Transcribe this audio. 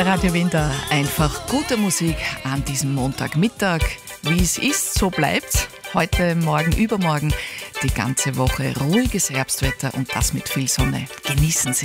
Radio Winter, einfach gute Musik an diesem Montagmittag. Wie es ist, so bleibt's. Heute, morgen, übermorgen, die ganze Woche ruhiges Herbstwetter und das mit viel Sonne. Genießen Sie.